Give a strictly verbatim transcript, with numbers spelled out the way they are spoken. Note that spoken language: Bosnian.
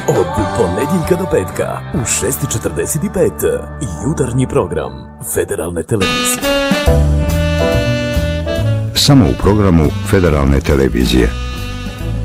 Od ponedjeljka do petka u šest i četrdeset pet jutarnji program Federalne televizije. Samo u programu Federalne televizije.